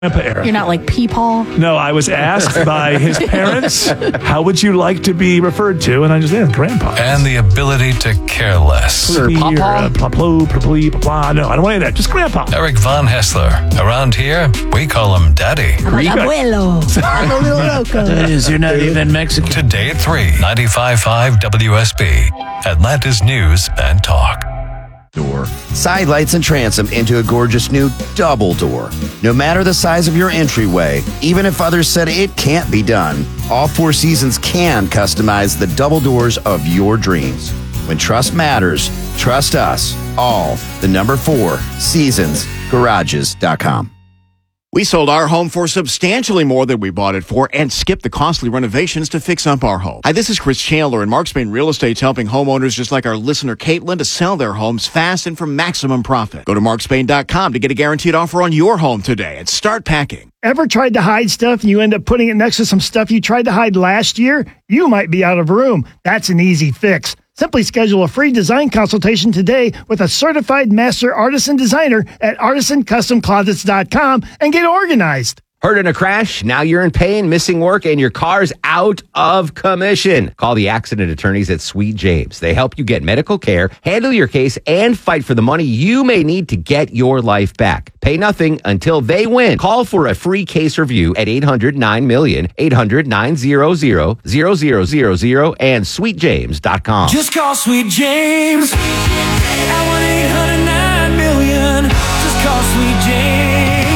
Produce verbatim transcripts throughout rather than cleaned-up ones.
Grandpa era. You're not like Peepaw? No, I was asked by his parents, how would you like to be referred to? And I just said, Grandpa. And the ability to care less. Or Papa? Pla-plo, pla-plee, pla-pla. No, I don't want any of that. Just Grandpa. Eric Von Hessler. Around here, we call him Daddy. I'm like, abuelo. I'm a little loco. You're not even Mexican. Today at three, ninety-five point five W S B. Atlanta's News and Talk. Door. Side lights and transom into a gorgeous new double door. No matter the size of your entryway, even if others said it can't be done, all Four Seasons can customize the double doors of your dreams. When trust matters, trust us. All the number four seasons garages dot com. We sold our home for substantially more than we bought it for and skipped the costly renovations to fix up our home. Hi, this is Chris Chandler, and Mark Spain Real Estate's helping homeowners just like our listener Caitlin to sell their homes fast and for maximum profit. Go to mark spain dot com to get a guaranteed offer on your home today and start packing. Ever tried to hide stuff and you end up putting it next to some stuff you tried to hide last year? You might be out of room. That's an easy fix. Simply schedule a free design consultation today with a certified master artisan designer at artisan custom closets dot com and get organized. Hurt in a crash? Now you're in pain, missing work, and your car's out of commission. Call the accident attorneys at Sweet James. They help you get medical care, handle your case, and fight for the money you may need to get your life back. Pay nothing until they win. Call for a free case review at eight hundred nine million, eight hundred nine hundred, zero zero zero zero and sweet james dot com. Just call Sweet James at one eight hundred nine million. Just call Sweet James.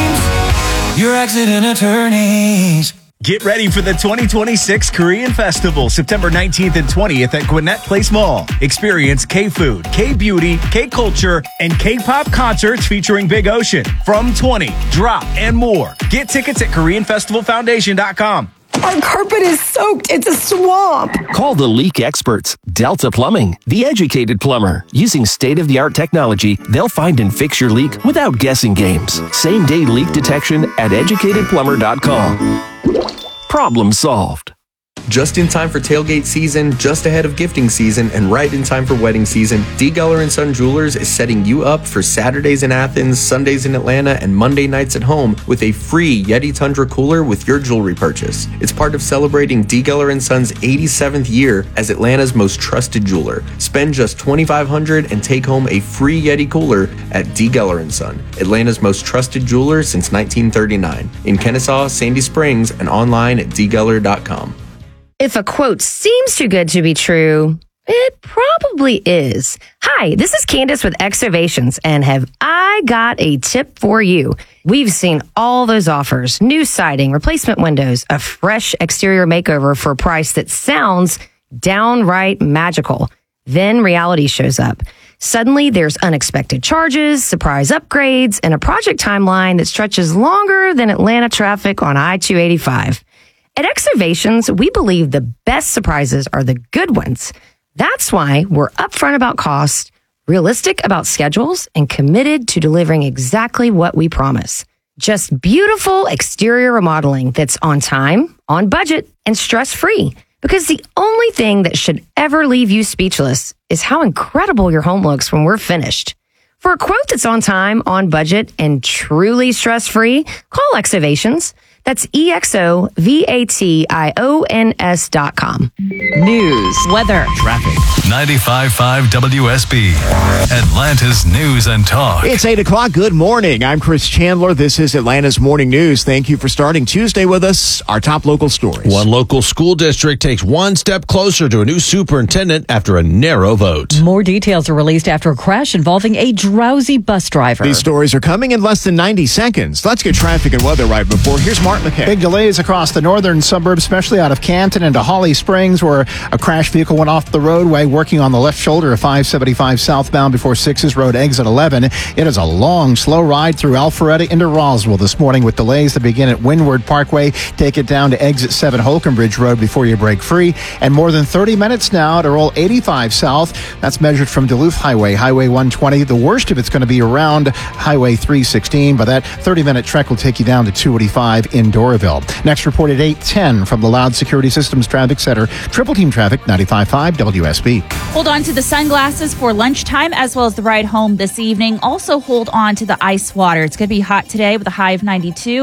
Your accident attorneys. Get ready for the twenty twenty-six Korean Festival, September nineteenth and twentieth at Gwinnett Place Mall. Experience K-food, K-beauty, K-culture, and K-pop concerts featuring Big Ocean, From twenty, Drop, and more. Get tickets at korean festival foundation dot com. Our carpet is soaked. It's a swamp. Call the leak experts. Delta Plumbing, the educated plumber. Using state-of-the-art technology, they'll find and fix your leak without guessing games. Same-day leak detection at educated plumber dot com. Problem solved. Just in time for tailgate season, just ahead of gifting season, and right in time for wedding season, D. Geller and Son Jewelers is setting you up for Saturdays in Athens, Sundays in Atlanta, and Monday nights at home with a free Yeti Tundra cooler with your jewelry purchase. It's part of celebrating D. Geller and Son's eighty-seventh year as Atlanta's most trusted jeweler. Spend just twenty-five hundred dollars and take home a free Yeti cooler at D. Geller and Son, Atlanta's most trusted jeweler since nineteen thirty-nine. In Kennesaw, Sandy Springs, and online at d geller dot com. If a quote seems too good to be true, it probably is. Hi, this is Candace with Exovations, and have I got a tip for you. We've seen all those offers, new siding, replacement windows, a fresh exterior makeover for a price that sounds downright magical. Then reality shows up. Suddenly, there's unexpected charges, surprise upgrades, and a project timeline that stretches longer than Atlanta traffic on I two eighty-five. At Exovations, we believe the best surprises are the good ones. That's why we're upfront about cost, realistic about schedules, and committed to delivering exactly what we promise. Just beautiful exterior remodeling that's on time, on budget, and stress-free. Because the only thing that should ever leave you speechless is how incredible your home looks when we're finished. For a quote that's on time, on budget, and truly stress-free, call Exovations. That's E X O V A T I O N S dot com. News, weather, traffic. ninety-five point five W S B, Atlanta's News and Talk. It's eight o'clock. Good morning. I'm Chris Chandler. This is Atlanta's Morning News. Thank you for starting Tuesday with us. Our top local stories. One local school district takes one step closer to a new superintendent after a narrow vote. More details are released after a crash involving a drowsy bus driver. These stories are coming in less than ninety seconds. Let's get traffic and weather right before. Here's Mark McKay. Big delays across the northern suburbs, especially out of Canton into Holly Springs, where a crash vehicle went off the roadway, working on the left shoulder of five seventy-five southbound before sixes Road exit eleven. It is a long, slow ride through Alpharetta into Roswell this morning with delays that begin at Windward Parkway. Take it down to exit seven Holcomb Bridge Road before you break free. And more than thirty minutes now to roll eighty-five south. That's measured from Duluth Highway, Highway one twenty. The worst of it's going to be around Highway three sixteen, but that thirty-minute trek will take you down to two eighty-five in Doraville. Next report at eight ten from the Loud Security Systems Traffic Center. Triple Team Traffic, ninety-five point five W S B. Hold on to the sunglasses for lunchtime as well as the ride home this evening. Also hold on to the ice water. It's going to be hot today with a high of ninety-two.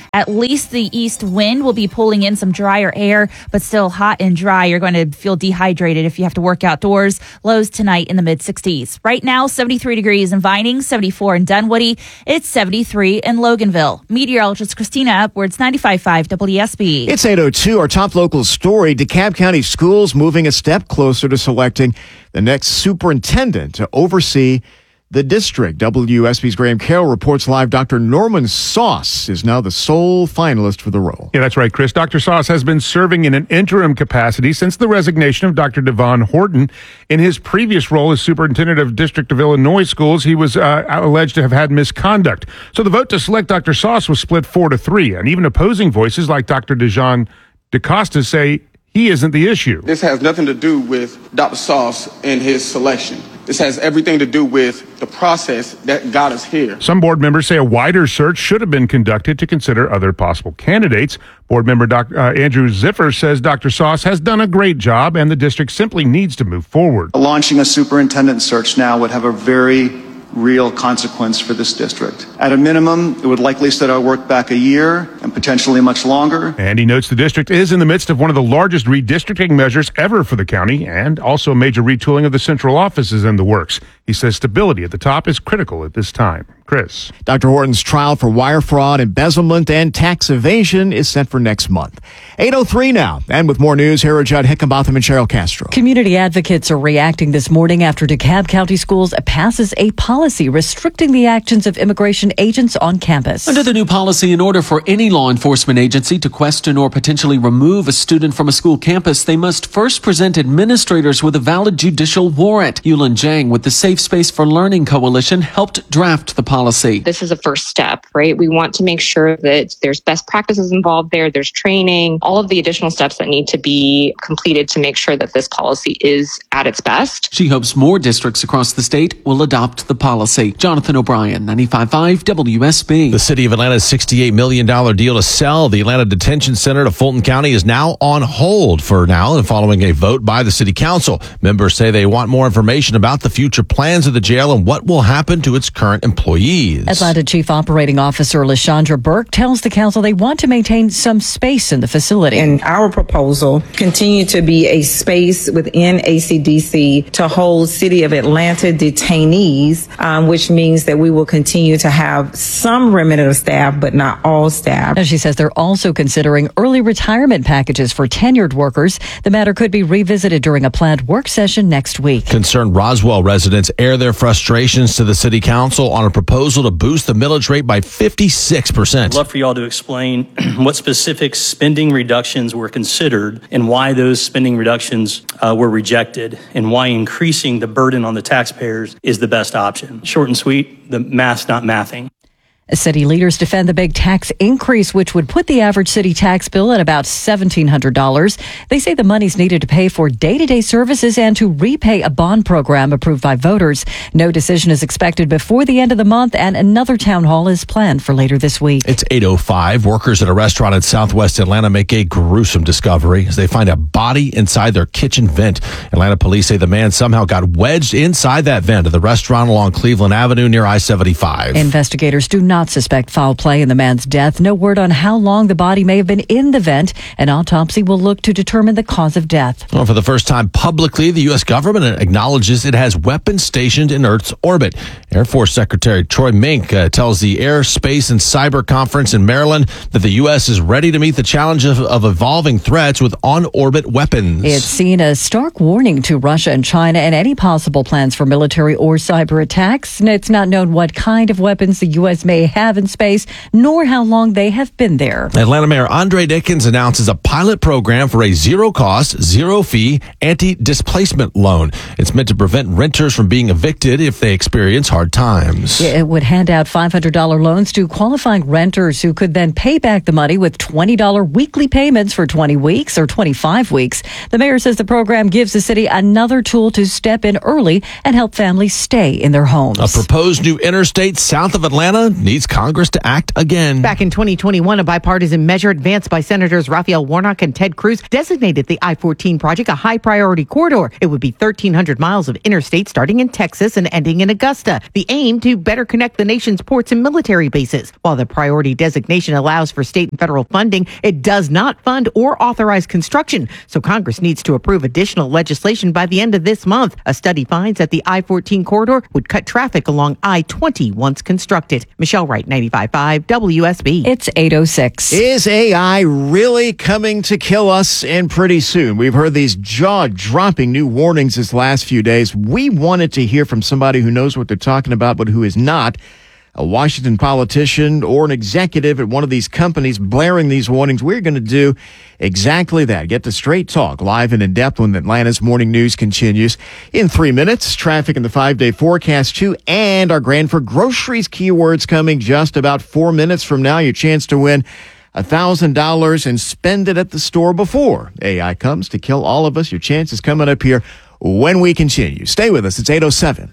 At least the east wind will be pulling in some drier air, but still hot and dry. You're going to feel dehydrated if you have to work outdoors. Lows tonight in the mid sixties. Right now, seventy-three degrees in Vining, seventy-four in Dunwoody. It's seventy-three in Loganville. Meteorologist Christina Upwards, ninety-five point five W S B. It's eight oh two. Our top local story, DeKalb County Schools moving a step closer to selecting the next superintendent to oversee the district. W S B's Graham Carroll reports live. Doctor Norman Sauce is now the sole finalist for the role. Yeah, that's right, Chris. Doctor Sauce has been serving in an interim capacity since the resignation of Doctor Devon Horton. In his previous role as superintendent of District of Illinois Schools, he was uh, alleged to have had misconduct. So the vote to select Doctor Sauce was split four to three, and even opposing voices like Doctor Dejan DaCosta say he isn't the issue. This has nothing to do with Doctor Sauce and his selection. This has everything to do with the process that got us here. Some board members say a wider search should have been conducted to consider other possible candidates. Board member Doctor Uh, Andrew Ziffer says Doctor Sauce has done a great job and the district simply needs to move forward. Launching a superintendent search now would have a very real consequence for this district. At a minimum, it would likely set our work back a year and potentially much longer. And he notes the district is in the midst of one of the largest redistricting measures ever for the county, and also a major retooling of the central office is in the works. He says stability at the top is critical at this time. Chris. Doctor Horton's trial for wire fraud, embezzlement, and tax evasion is set for next month. eight oh three now. And with more news, here are Judd Hickenbotham and Cheryl Castro. Community advocates are reacting this morning after DeKalb County Schools passes a policy restricting the actions of immigration agents on campus. Under the new policy, in order for any law enforcement agency to question or potentially remove a student from a school campus, they must first present administrators with a valid judicial warrant. Yulin Jang with the Safe Space for Learning Coalition helped draft the policy. This is a first step, right? We want to make sure that there's best practices involved there, there's training, all of the additional steps that need to be completed to make sure that this policy is at its best. She hopes more districts across the state will adopt the policy. Jonathan O'Brien, ninety-five point five W S B. The city of Atlanta's sixty-eight million dollars deal to sell the Atlanta Detention Center to Fulton County is now on hold for now and following a vote by the city council. Members say they want more information about the future plans of the jail and what will happen to its current employees. Atlanta Chief Operating Officer LaShondra Burke tells the council they want to maintain some space in the facility. And our proposal continue to be a space within A C D C to hold City of Atlanta detainees, um, which means that we will continue to have some remnant of staff, but not all staff. And she says they're also considering early retirement packages for tenured workers. The matter could be revisited during a planned work session next week. Concerned Roswell residents air their frustrations to the city council on a proposal to boost the millage rate by fifty-six percent. I'd love for y'all to explain what specific spending reductions were considered and why those spending reductions uh, were rejected and why increasing the burden on the taxpayers is the best option. Short and sweet, the math's not mathing. City leaders defend the big tax increase, which would put the average city tax bill at about seventeen hundred dollars. They say the money's needed to pay for day-to-day services and to repay a bond program approved by voters. No decision is expected before the end of the month, and another town hall is planned for later this week. It's eight oh five. Workers at a restaurant in southwest Atlanta make a gruesome discovery as they find a body inside their kitchen vent. Atlanta police say the man somehow got wedged inside that vent of the restaurant along Cleveland Avenue near I seventy-five. Investigators do not suspect foul play in the man's death. No word on how long the body may have been in the vent. An autopsy will look to determine the cause of death. Well, for the first time publicly, the U S government acknowledges it has weapons stationed in Earth's orbit. Air Force Secretary Troy Mink uh, tells the Air, Space, and Cyber Conference in Maryland that the U S is ready to meet the challenge of, of evolving threats with on-orbit weapons. It's seen a stark warning to Russia and China and any possible plans for military or cyber attacks. It's not known what kind of weapons the U S may have in space, nor how long they have been there. Atlanta Mayor Andre Dickens announces a pilot program for a zero-cost, zero-fee anti-displacement loan. It's meant to prevent renters from being evicted if they experience hard times. It would hand out five hundred dollars loans to qualifying renters who could then pay back the money with twenty dollars weekly payments for twenty weeks or twenty-five weeks. The mayor says the program gives the city another tool to step in early and help families stay in their homes. A proposed new interstate south of Atlanta needs needs Congress to act again. Back in twenty twenty-one, a bipartisan measure advanced by Senators Raphael Warnock and Ted Cruz designated the I fourteen project a high priority corridor. It would be thirteen hundred miles of interstate starting in Texas and ending in Augusta. The aim to better connect the nation's ports and military bases. While the priority designation allows for state and federal funding, it does not fund or authorize construction. So Congress needs to approve additional legislation by the end of this month. A study finds that the I fourteen corridor would cut traffic along I twenty once constructed. Michelle Wright, ninety-five point five W S B. It's eight oh six. Is A I really coming to kill us? And pretty soon. We've heard these jaw-dropping new warnings this last few days. We wanted to hear from somebody who knows what they're talking about, but who is not a Washington politician or an executive at one of these companies blaring these warnings. We're going to do exactly that. Get the straight talk live and in depth when Atlanta's morning news continues. In three minutes, traffic in the five-day forecast too, and our Grand for Groceries keywords coming just about four minutes from now. Your chance to win one thousand dollars and spend it at the store before A I comes to kill all of us. Your chance is coming up here when we continue. Stay with us. It's eight oh seven.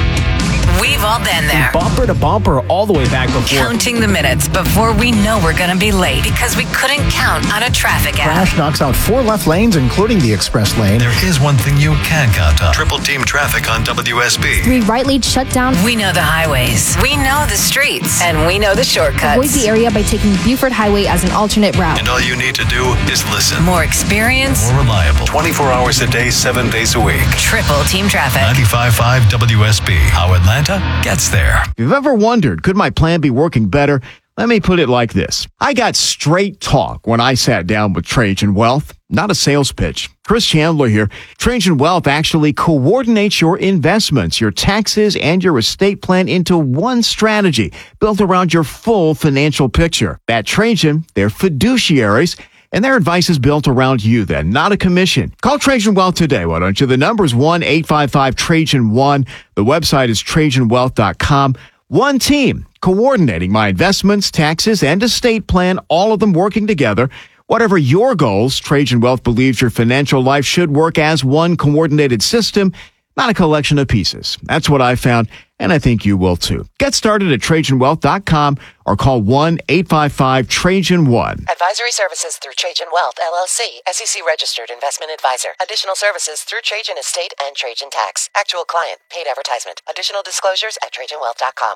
We've all been there. Bumper to bumper all the way back before. Counting the minutes before we know we're going to be late because we couldn't count on a traffic app. Crash knocks out four left lanes, including the express lane. There is one thing you can count on. Triple team traffic on W S B. Three right lanes shut down. We know the highways. We know the streets. And we know the shortcuts. Avoid the area by taking Buford Highway as an alternate route. And all you need to do is listen. More experience. More reliable. twenty-four hours a day, seven days a week. Triple team traffic. ninety-five point five W S B. How Atlanta gets there. If you've ever wondered, could my plan be working better? Let me put it like this. I got straight talk when I sat down with Trajan Wealth, not a sales pitch. Chris Chandler here. Trajan Wealth actually coordinates your investments, your taxes, and your estate plan into one strategy built around your full financial picture. At Trajan, they're fiduciaries, and their advice is built around you then, not a commission. Call Trajan Wealth today, why don't you? The number is one eight five five Trajan one. The website is trajan wealth dot com. One team coordinating my investments, taxes, and estate plan, all of them working together. Whatever your goals, Trajan Wealth believes your financial life should work as one coordinated system, not a collection of pieces. That's what I found, and I think you will too. Get started at trajan wealth dot com or call one eight five five Trajan one. Advisory services through Trajan Wealth, L L C, S E C registered investment advisor. Additional services through Trajan Estate and Trajan Tax. Actual client, paid advertisement. Additional disclosures at trajan wealth dot com.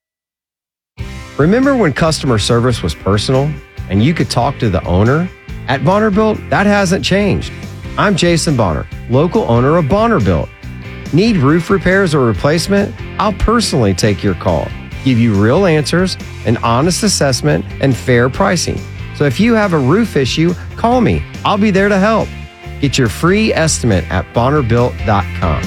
Remember when customer service was personal and you could talk to the owner? At Bonner-Built, that hasn't changed. I'm Jason Bonner, local owner of Bonner-Built. Need roof repairs or replacement? I'll personally take your call, give you real answers, an honest assessment, and fair pricing. So if you have a roof issue, call me. I'll be there to help. Get your free estimate at bonner built dot com.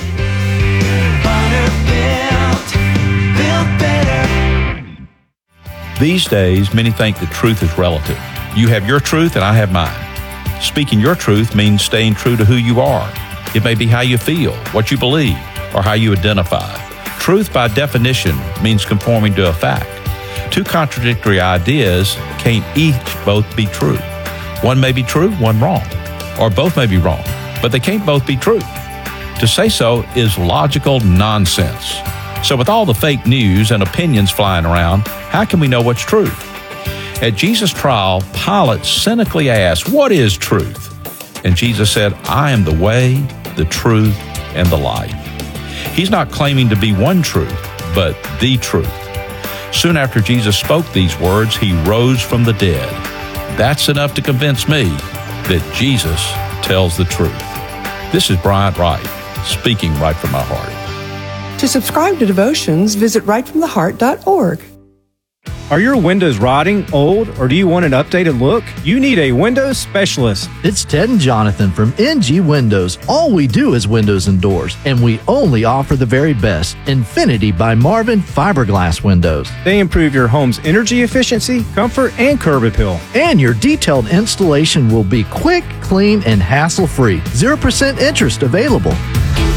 These days, many think that truth is relative. You have your truth and I have mine. Speaking your truth means staying true to who you are. It may be how you feel, what you believe, or how you identify. Truth, by definition, means conforming to a fact. Two contradictory ideas can't each both be true. One may be true, one wrong. Or both may be wrong, but they can't both be true. To say so is logical nonsense. So with all the fake news and opinions flying around, how can we know what's true? At Jesus' trial, Pilate cynically asked, "What is truth?" And Jesus said, "I am the way, the truth, and the life." He's not claiming to be one truth, but the truth. Soon after Jesus spoke these words, he rose from the dead. That's enough to convince me that Jesus tells the truth. This is Bryant Wright, speaking right from my heart. To subscribe to Devotions, visit right from the heart dot org. Are your windows rotting, old, or do you want an updated look? You need a windows specialist. It's Ted and Jonathan from N G Windows. All we do is windows and doors, and we only offer the very best. Infinity by Marvin fiberglass windows. They improve your home's energy efficiency, comfort, and curb appeal. And your detailed installation will be quick, clean, and hassle-free. zero percent interest available.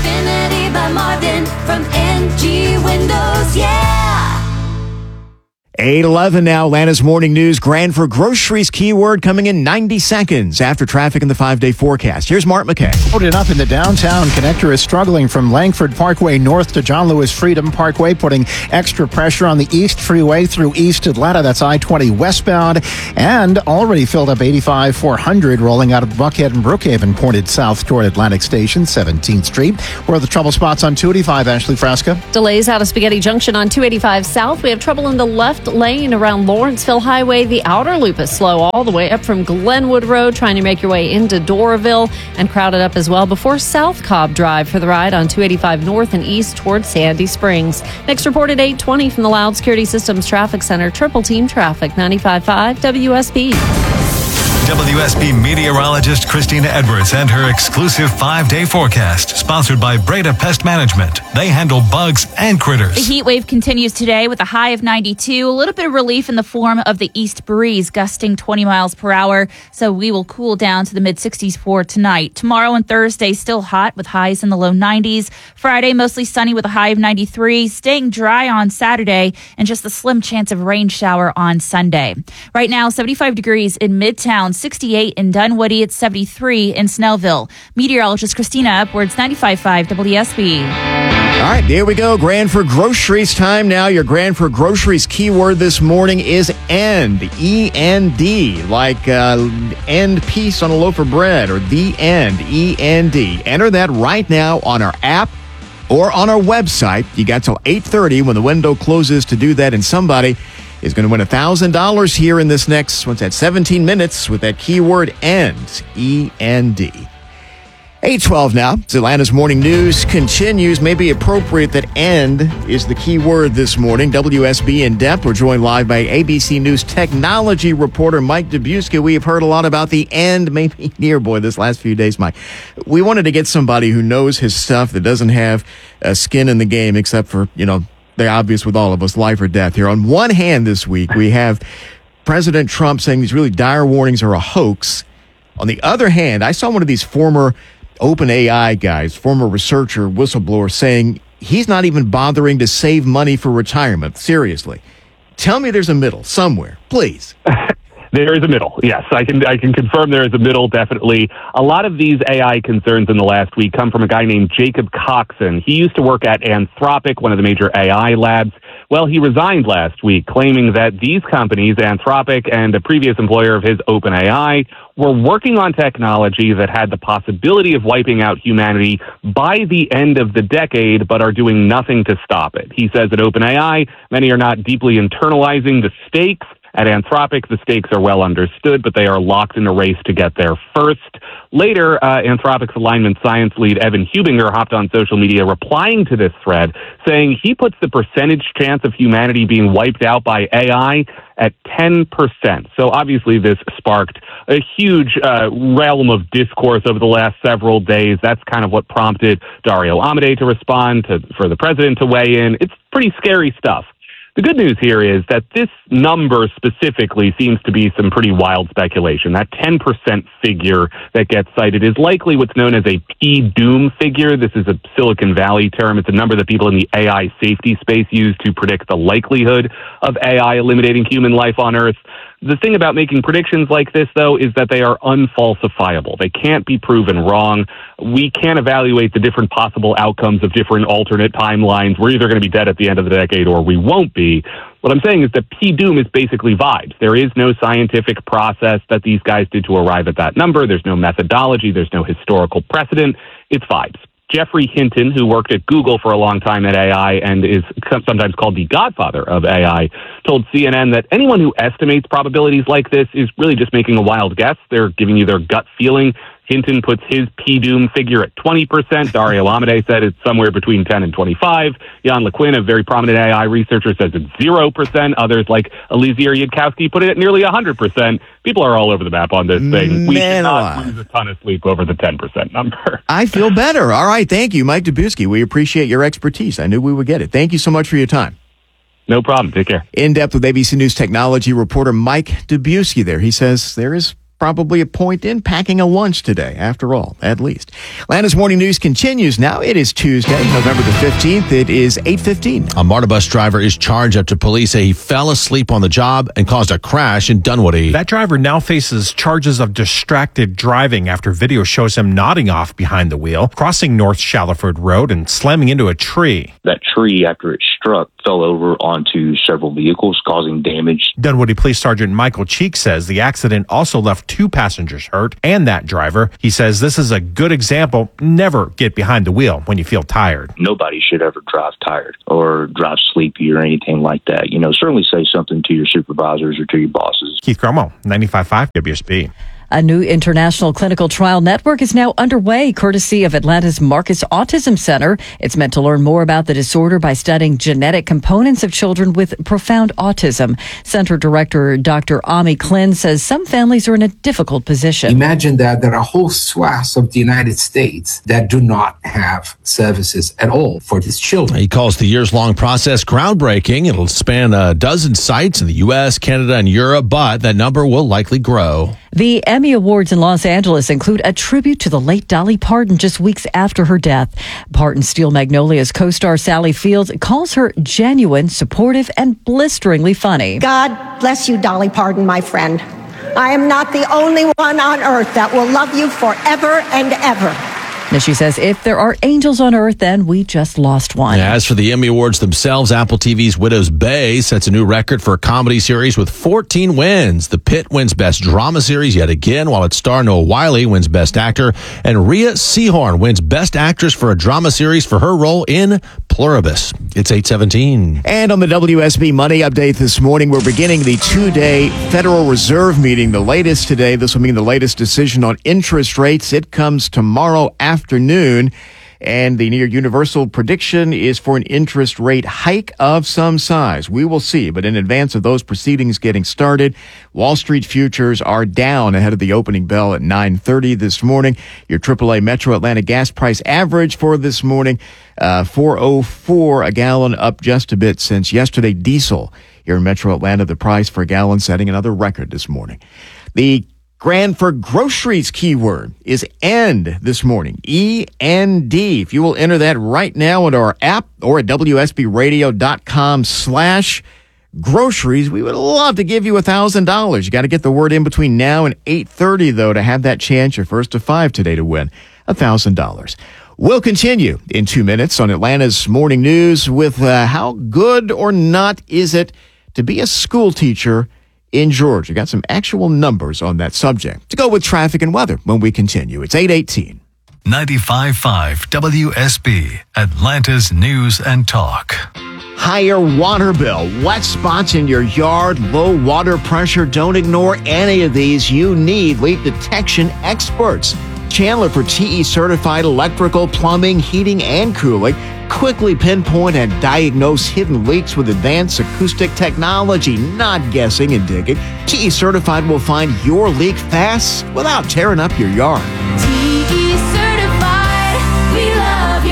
Infinity by Marvin from N G Windows, yeah! eight eleven now, Atlanta's Morning News. Grand for Groceries keyword coming in ninety seconds after traffic in the five-day forecast. Here's Mark McKay. Loaded up in the downtown connector is struggling from Langford Parkway north to John Lewis Freedom Parkway, putting extra pressure on the East Freeway through East Atlanta. That's I twenty westbound, and already filled up eighty-five four hundred rolling out of Buckhead and Brookhaven, pointed south toward Atlantic Station, seventeenth Street. Where are the trouble spots on two eighty-five, Ashley Frasca? Delays out of Spaghetti Junction on two eighty-five south. We have trouble in the left lane around Lawrenceville Highway. The outer loop is slow all the way up from Glenwood Road, trying to make your way into Doraville, and crowded up as well before South Cobb Drive for the ride on two eighty-five north and east towards Sandy Springs. Next report at eight twenty from the Loud Security Systems Traffic Center. Triple Team Traffic, ninety-five point five W S B. W S B meteorologist Christina Edwards and her exclusive five-day forecast, sponsored by Breda Pest Management. They handle bugs and critters. The heat wave continues today with a high of ninety-two. A little bit of relief in the form of the east breeze gusting twenty miles per hour. So we will cool down to the mid-sixties for tonight. Tomorrow and Thursday still hot with highs in the low nineties. Friday mostly sunny with a high of ninety-three. Staying dry on Saturday and just a slim chance of rain shower on Sunday. Right now seventy-five degrees in Midtown, sixty-eight in Dunwoody, it's seventy-three in Snellville. Meteorologist Christina Upwards, ninety-five point five W S B. All right, here we go. Grand for Groceries time now. Your Grand for Groceries keyword this morning is end. E N D, like uh, end piece on a loaf of bread, or the end, E N D. Enter that right now on our app or on our website. You got till eight thirty when the window closes to do that, and somebody is going to win one thousand dollars here in this next, what's that, seventeen minutes with that keyword end, E N D. eight twelve now. Atlanta's Morning News continues. Maybe appropriate that end is the key word this morning. W S B In Depth. We're joined live by A B C News technology reporter Mike Dubusky. We have heard a lot about the end, maybe near, boy, this last few days, Mike. We wanted to get somebody who knows his stuff, that doesn't have a skin in the game, except for, you know, the obvious with all of us, life or death here. On one hand this week, we have President Trump saying these really dire warnings are a hoax. On the other hand, I saw one of these former OpenAI guys, former researcher, whistleblower, saying he's not even bothering to save money for retirement. Seriously. Tell me there's a middle somewhere, please. There is a middle. Yes, I can I can confirm there is a middle, definitely. A lot of these A I concerns in the last week come from a guy named Jacob Coxon. He used to work at Anthropic, one of the major A I labs. Well, he resigned last week, claiming that these companies, Anthropic and a previous employer of his, OpenAI, were working on technology that had the possibility of wiping out humanity by the end of the decade, but are doing nothing to stop it. He says at OpenAI, many are not deeply internalizing the stakes. At Anthropic, the stakes are well understood, but they are locked in a race to get there first. Later, uh, Anthropic's alignment science lead, Evan Hubinger, hopped on social media replying to this thread, saying he puts the percentage chance of humanity being wiped out by A I at ten percent. So obviously this sparked a huge uh, realm of discourse over the last several days. That's kind of what prompted Dario Amodei to respond, to, for the president to weigh in. It's pretty scary stuff. The good news here is that this number specifically seems to be some pretty wild speculation. That ten percent figure that gets cited is likely what's known as a P-doom figure. This is a Silicon Valley term. It's a number that people in the A I safety space use to predict the likelihood of A I eliminating human life on Earth. The thing about making predictions like this, though, is that they are unfalsifiable. They can't be proven wrong. We can't evaluate the different possible outcomes of different alternate timelines. We're either going to be dead at the end of the decade or we won't be. What I'm saying is that P-doom is basically vibes. There is no scientific process that these guys did to arrive at that number. There's no methodology. There's no historical precedent. It's vibes. Jeffrey Hinton, who worked at Google for a long time at A I and is sometimes called the godfather of A I, told C N N that anyone who estimates probabilities like this is really just making a wild guess. They're giving you their gut feeling. Hinton puts his P-doom figure at twenty percent. Dario Amodei said it's somewhere between ten and twenty-five. Jan LeQuinn, a very prominent A I researcher, says it's zero percent. Others, like Eliezer Yudkowsky, put it at nearly one hundred percent. People are all over the map on this thing. We should not lose a ton of sleep over the ten percent number. I feel better. All right, thank you, Mike Dubusky. We appreciate your expertise. I knew we would get it. Thank you so much for your time. No problem. Take care. In Depth with A B C News technology reporter Mike Dubusky there. He says there is probably a point in packing a lunch today, after all, at least. Atlanta's Morning News continues now. It is Tuesday, November the fifteenth. It is eight fifteen. A MARTA bus driver is charged after police say he fell asleep on the job and caused a crash in Dunwoody. That driver now faces charges of distracted driving after video shows him nodding off behind the wheel, crossing North Shallowford Road and slamming into a tree. That tree, after it struck, fell over onto several vehicles, causing damage. Dunwoody Police Sergeant Michael Cheek says the accident also left two passengers hurt and that driver. He says this is a good example. Never get behind the wheel when you feel tired. Nobody should ever drive tired or drive sleepy or anything like that. You know, certainly say something to your supervisors or to your bosses. Keith Cromo, ninety-five point five W S B. A new international clinical trial network is now underway, courtesy of Atlanta's Marcus Autism Center. It's meant to learn more about the disorder by studying genetic components of children with profound autism. Center Director Doctor Ami Klin says some families are in a difficult position. Imagine that there are whole swaths of the United States that do not have services at all for these children. He calls the years-long process groundbreaking. It'll span a dozen sites in the U S, Canada, and Europe, but that number will likely grow. The Emmy Awards in Los Angeles include a tribute to the late Dolly Parton just weeks after her death. Parton's Steel Magnolias co-star Sally Fields calls her genuine, supportive, and blisteringly funny. God bless you, Dolly Parton, my friend. I am not the only one on earth that will love you forever and ever. Now, she says, if there are angels on earth, then we just lost one. As for the Emmy Awards themselves, Apple T V's Widow's Bay sets a new record for a comedy series with fourteen wins. The Pit wins Best Drama Series yet again, while its star Noah Wyle wins Best Actor, and Rhea Seehorn wins Best Actress for a drama series for her role in Pluribus. It's eight seventeen. And on the W S B Money Update this morning, we're beginning the two-day Federal Reserve meeting. The latest today, this will mean the latest decision on interest rates. It comes tomorrow afternoon. And the near universal prediction is for an interest rate hike of some size. We will see. But in advance of those proceedings getting started, Wall Street futures are down ahead of the opening bell at nine thirty this morning. Your triple A Metro Atlanta gas price average for this morning, uh, four oh four a gallon, up just a bit since yesterday. Diesel here in Metro Atlanta, the price for a gallon setting another record this morning. The Grand for groceries keyword is END this morning. E N D. If you will enter that right now into our app or at W S B radio dot com slash groceries, we would love to give you one thousand dollars. You got to get the word in between now and eight thirty, though, to have that chance. You're first to five today to win one thousand dollars. We'll continue in two minutes on Atlanta's Morning News with uh, how good or not is it to be a school teacher in Georgia. Got some actual numbers on that subject. To go with traffic and weather when we continue. It's eight eighteen. ninety-five point five W S B, Atlanta's News and Talk. Higher water bill, wet spots in your yard, low water pressure. Don't ignore any of these. You need leak detection experts. Chandler for T E certified electrical, plumbing, heating, and cooling. Quickly pinpoint and diagnose hidden leaks with advanced acoustic technology. Not guessing and digging. T E certified will find your leak fast without tearing up your yard. T E certified, we love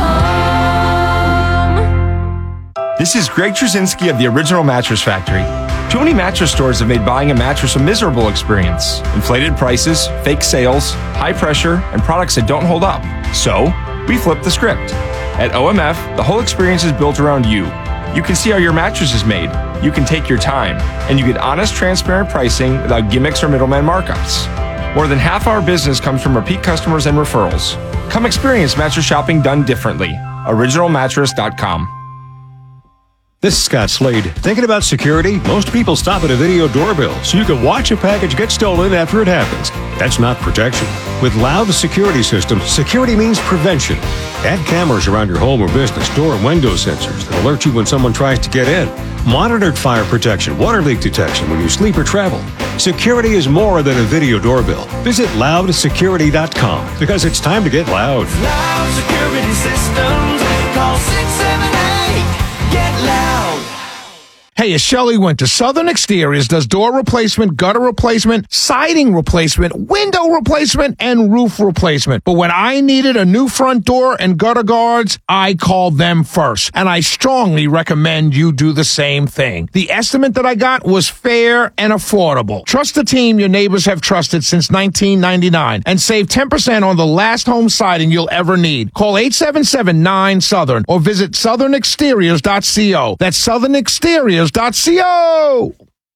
your home. This is Greg Trzynski of the Original Mattress Factory. Too many mattress stores have made buying a mattress a miserable experience. Inflated prices, fake sales, high pressure, and products that don't hold up. So, we flipped the script. At O M F, the whole experience is built around you. You can see how your mattress is made. You can take your time. And you get honest, transparent pricing without gimmicks or middleman markups. More than half our business comes from repeat customers and referrals. Come experience mattress shopping done differently. original mattress dot com. This is Scott Slade. Thinking about security? Most people stop at a video doorbell so you can watch a package get stolen after it happens. That's not protection. With Loud Security Systems, security means prevention. Add cameras around your home or business, door and window sensors that alert you when someone tries to get in. Monitored fire protection, water leak detection when you sleep or travel. Security is more than a video doorbell. Visit loud security dot com because it's time to get loud. Loud Security Systems. Call six seven eight, get loud. Hey, it's Shelley Winter. Southern Exteriors does door replacement, gutter replacement, siding replacement, window replacement, and roof replacement. But when I needed a new front door and gutter guards, I called them first. And I strongly recommend you do the same thing. The estimate that I got was fair and affordable. Trust the team your neighbors have trusted since nineteen ninety-nine and save ten percent on the last home siding you'll ever need. Call eight seven seven nine Southern or visit southern exteriors dot co. That's southern exteriors dot co.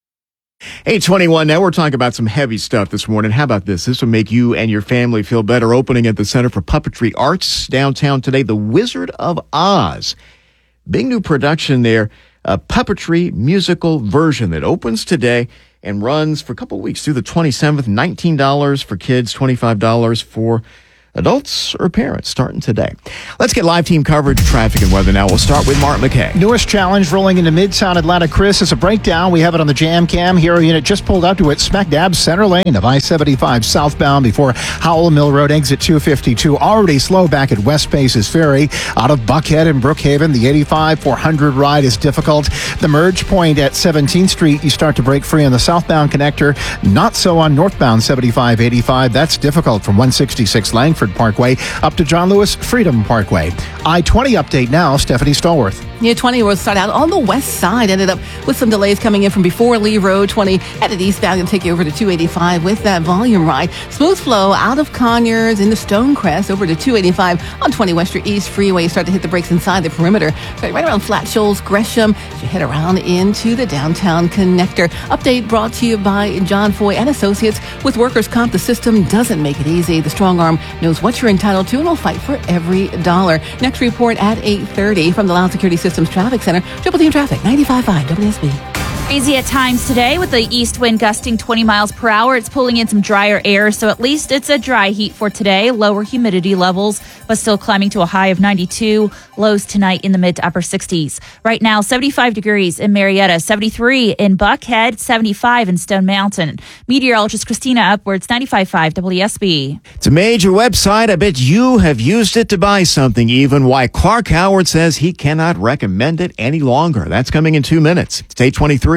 eight twenty-one now. We're talking about some heavy stuff this morning. How about this? This will make you and your family feel better. Opening at the Center for Puppetry Arts downtown today, The Wizard of Oz. Big new production there. A puppetry musical version that opens today and runs for a couple of weeks through the twenty-seventh. nineteen dollars for kids, twenty-five dollars for adults or parents, starting today. Let's get live team coverage, traffic, and weather now. We'll start with Mark McKay. Newest challenge rolling into Midtown Atlanta. Chris, it's a breakdown. We have it on the Jam Cam. Hero unit just pulled up to it smack dab center lane of I seventy-five southbound before Howell Mill Road exit two fifty-two. Already slow back at West Paces Ferry. Out of Buckhead and Brookhaven, the eighty-five four hundred ride is difficult. The merge point at seventeenth Street, you start to break free on the southbound connector. Not so on northbound seventy-five eighty-five. That's difficult from one sixty-six Langford Parkway up to John Lewis Freedom Parkway. I twenty update now, Stephanie Stallworth. Yeah, twenty will start out on the west side. Ended up with some delays coming in from before Lee Road. twenty headed eastbound and take you over to two eighty-five with that volume ride. Smooth flow out of Conyers into Stonecrest over to two eighty-five on twenty West your East Freeway. Start to hit the brakes inside the perimeter. Start right around Flat Shoals, Gresham. As you head around into the downtown connector. Update brought to you by John Foy and Associates. With workers' comp, the system doesn't make it easy. The strong arm knows what you're entitled to and will fight for every dollar. Next report at eight thirty from the Loud Security Systems Traffic Center. Triple Team Traffic, ninety-five point five W S B. Crazy at times today with the east wind gusting twenty miles per hour. It's pulling in some drier air, so at least it's a dry heat for today. Lower humidity levels, but still climbing to a high of ninety-two. Lows tonight in the mid to upper sixties. Right now, seventy-five degrees in Marietta, seventy-three in Buckhead, seventy-five in Stone Mountain. Meteorologist Christina Upwards, ninety-five point five W S B. It's a major website. I bet you have used it to buy something even. Why Clark Howard says he cannot recommend it any longer. That's coming in two minutes. It's eight twenty-three.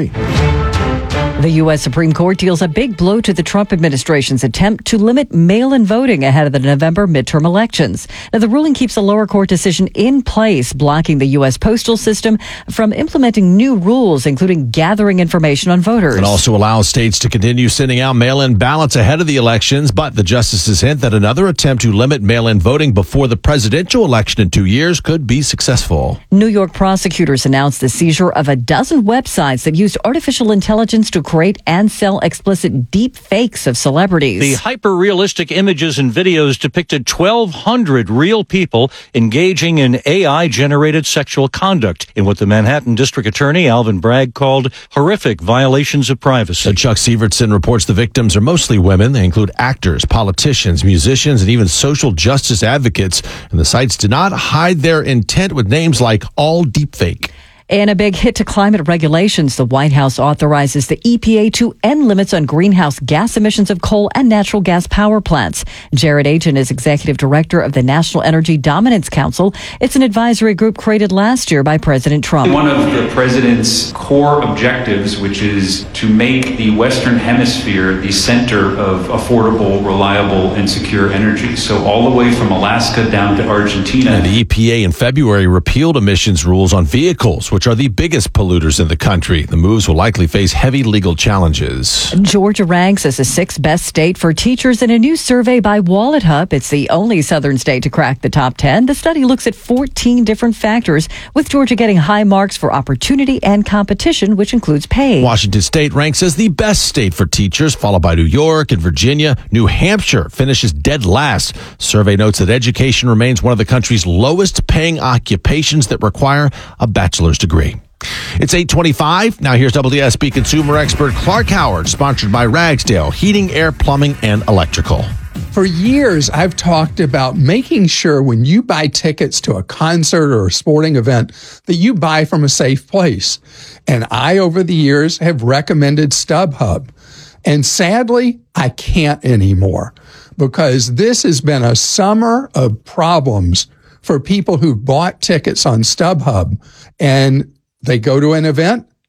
The U S Supreme Court deals a big blow to the Trump administration's attempt to limit mail-in voting ahead of the November midterm elections. Now, the ruling keeps a lower court decision in place, blocking the U S postal system from implementing new rules, including gathering information on voters. It also allows states to continue sending out mail-in ballots ahead of the elections, but the justices hint that another attempt to limit mail-in voting before the presidential election in two years could be successful. New York prosecutors announced the seizure of a dozen websites that used artificial intelligence to create and sell explicit deep fakes of celebrities. The hyper-realistic images and videos depicted twelve hundred real people engaging in A I-generated sexual conduct in what the Manhattan District Attorney Alvin Bragg called horrific violations of privacy. So Chuck Sievertson reports the victims are mostly women. They include actors, politicians, musicians, and even social justice advocates. And the sites did not hide their intent with names like all deepfake. In a big hit to climate regulations, the White House authorizes the E P A to end limits on greenhouse gas emissions of coal and natural gas power plants. Jared Agin is executive director of the National Energy Dominance Council. It's an advisory group created last year by President Trump. One of the president's core objectives, which is to make the Western Hemisphere the center of affordable, reliable, and secure energy. So all the way from Alaska down to Argentina. And the E P A in February repealed emissions rules on vehicles, which are the biggest polluters in the country. The moves will likely face heavy legal challenges. Georgia ranks as the sixth best state for teachers in a new survey by WalletHub. It's the only southern state to crack the top ten. The study looks at fourteen different factors, with Georgia getting high marks for opportunity and competition, which includes pay. Washington State ranks as the best state for teachers, followed by New York and Virginia. New Hampshire finishes dead last. Survey notes that education remains one of the country's lowest paying occupations that require a bachelor's degree. Degree. It's eight twenty-five. Now here's W S B consumer expert Clark Howard, sponsored by Ragsdale Heating, Air, Plumbing, and Electrical. For years, I've talked about making sure when you buy tickets to a concert or a sporting event that you buy from a safe place. And I, over the years, have recommended StubHub. And sadly, I can't anymore, because this has been a summer of problems for people who bought tickets on StubHub, and they go to an event,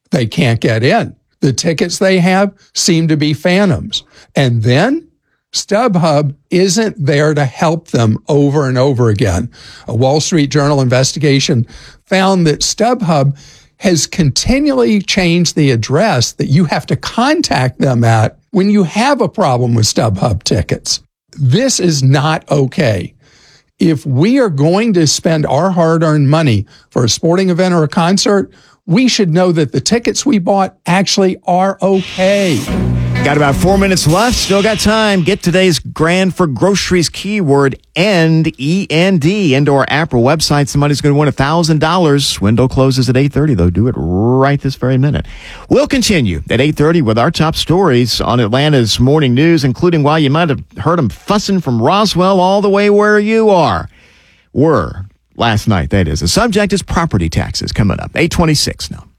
They can't get in. The tickets they have seem to be phantoms. And then StubHub isn't there to help them over and over again. A Wall Street Journal investigation found that StubHub has continually changed the address that you have to contact them at when you have a problem with StubHub tickets. This is not okay. If we are going to spend our hard-earned money for a sporting event or a concert, we should know that the tickets we bought actually are okay. Got about four minutes left. Still got time. Get today's Grand for Groceries keyword END, E N D, into our app or website. Somebody's going to win one thousand dollars. Window closes at eight thirty, though. Do it right this very minute. We'll continue at eight thirty with our top stories on Atlanta's morning news, including why you might have heard them fussing from Roswell all the way where you are. Were last night, that is. The subject is property taxes coming up. eight twenty-six now.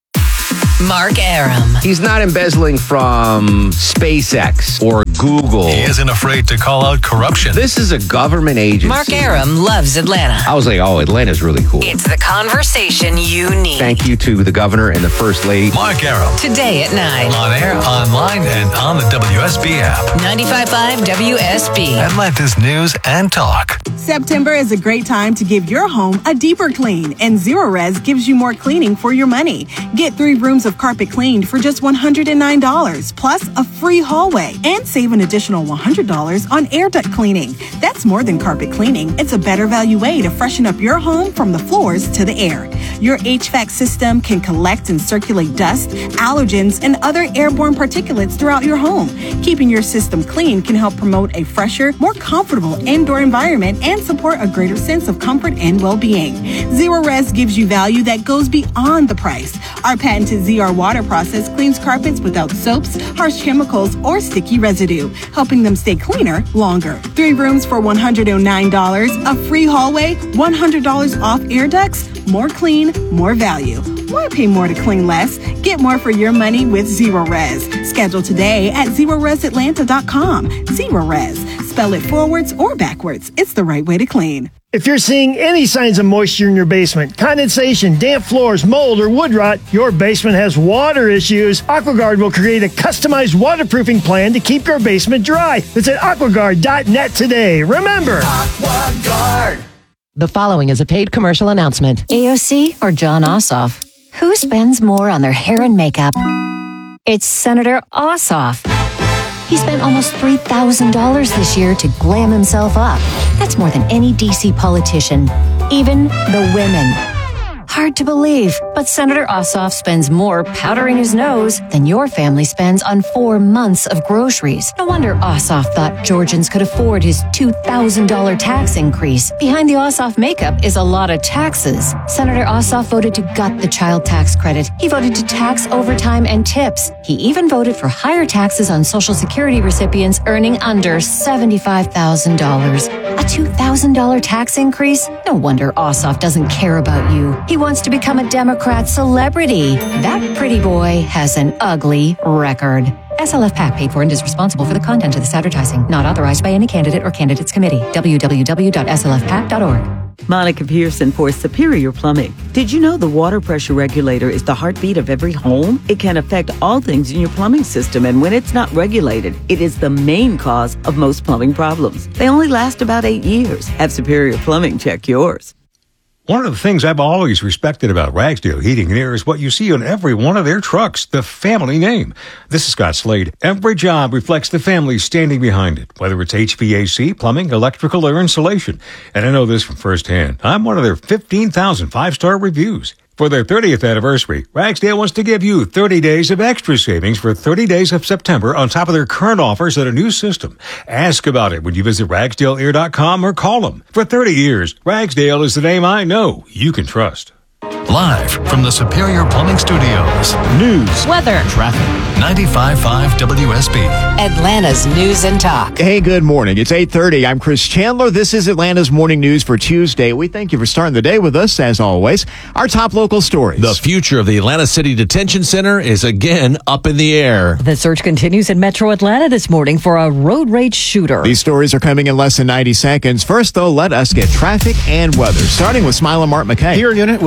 Mark Arum. He's not embezzling from SpaceX or Google. He isn't afraid to call out corruption. This is a government agency. Mark Arum loves Atlanta. I was like, oh, Atlanta's really cool. It's the conversation you need. Thank you to the governor and the first lady. Mark Arum. Today at nine. On air, online, and on the W S B app. ninety-five point five W S B. Atlanta's news and talk. September is a great time to give your home a deeper clean, and Zero Res gives you more cleaning for your money. Get three rooms of carpet cleaned for just one hundred nine dollars, plus a free hallway, and save an additional one hundred dollars on air duct cleaning. That's more than carpet cleaning. It's a better value way to freshen up your home from the floors to the air. Your H V A C system can collect and circulate dust, allergens, and other airborne particulates throughout your home. Keeping your system clean can help promote a fresher, more comfortable indoor environment and support a greater sense of comfort and well-being. Zero Res gives you value that goes beyond the price. Our patented Z R water process cleans carpets without soaps, harsh chemicals, or sticky residue, helping them stay cleaner longer. Three rooms for one hundred nine dollars, a free hallway, one hundred dollars off air ducts, more clean, more value. Why pay more to clean less? Get more for your money with Zero Res. Schedule today at zero res atlanta dot com. Zero Res. Spell it forwards or backwards. It's the right way to clean. If you're seeing any signs of moisture in your basement, condensation, damp floors, mold, or wood rot, your basement has water issues, AquaGuard will create a customized waterproofing plan to keep your basement dry. Visit aquaguard dot net today. Remember, AquaGuard. The following is a paid commercial announcement. A O C or John Ossoff? Who spends more on their hair and makeup? It's Senator Ossoff. He spent almost three thousand dollars this year to glam himself up. That's more than any D C politician, even the women. Hard to believe, but Senator Ossoff spends more powdering his nose than your family spends on four months of groceries. No wonder Ossoff thought Georgians could afford his two thousand dollars tax increase. Behind the Ossoff makeup is a lot of taxes. Senator Ossoff voted to gut the child tax credit. He voted to tax overtime and tips. He even voted for higher taxes on Social Security recipients earning under seventy-five thousand dollars. A two thousand dollars tax increase? No wonder Ossoff doesn't care about you. He wants to become a Democrat celebrity. That pretty boy has an ugly record. S L F PAC paid for and is responsible for the content of this advertising. Not authorized by any candidate or candidates committee. w w w dot s l f pac dot org. Monica Pearson for Superior Plumbing. Did you know the water pressure regulator is the heartbeat of every home? It can affect all things in your plumbing system, and when it's not regulated, it is the main cause of most plumbing problems. They only last about eight years. Have Superior Plumbing check yours. One of the things I've always respected about Ragsdale Heating and Air is what you see on every one of their trucks, the family name. This is Scott Slade. Every job reflects the family standing behind it, whether it's H V A C, plumbing, electrical, or insulation. And I know this from firsthand. I'm one of their fifteen thousand five-star reviews. For their thirtieth anniversary, Ragsdale wants to give you thirty days of extra savings for thirty days of September on top of their current offers at a new system. Ask about it when you visit ragsdale air dot com or call them. For thirty years, Ragsdale is the name I know you can trust. Live from the Superior Plumbing Studios. News. Weather. Traffic. ninety-five point five W S B. Atlanta's News and Talk. Hey, good morning. It's eight thirty. I'm Chris Chandler. This is Atlanta's Morning News for Tuesday. We thank you for starting the day with us, as always. Our top local stories. The future of the Atlanta City Detention Center is again up in the air. The search continues in Metro Atlanta this morning for a road rage shooter. These stories are coming in less than ninety seconds. First, though, let us get traffic and weather, starting with Smile and Mark McKay. Your unit was quick